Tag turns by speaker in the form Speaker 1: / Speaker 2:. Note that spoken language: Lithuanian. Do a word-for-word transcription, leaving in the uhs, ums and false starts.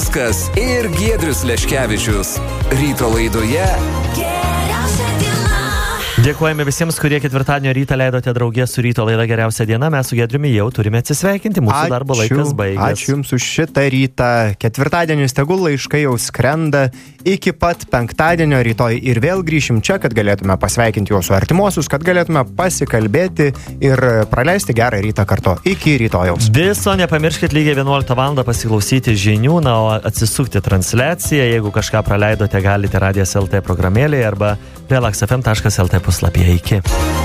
Speaker 1: Jankauskas ir Giedrius Leškevičius. Ryto laidoje Geriausia diena.
Speaker 2: Dėkojame visiems, kurie ketvirtadienio rytą leidote draugė su ryto laida Geriausia diena. Mes su Giedriumi jau turime atsisveikinti. Mūsų ačiū, darbo laikas baigęs.
Speaker 3: Ačiū Jums už šitą rytą. Ketvirtadienius tegul laiškai jau skrenda iki pat penktadienio. Rytoj ir vėl grįšim čia, kad galėtume pasveikinti jūsų artimuosius, kad galėtume pasikalbėti ir praleisti gerą rytą kartu. Iki rytojaus.
Speaker 2: Viso nepamirškit lygiai vienuoliktą valandą pasiklausyti žinių, na, o atsisukti transliaciją. Jeigu kažką praleidote, galite Radijas L T programėlėje arba relax f m taškas l t puslapyje. Iki.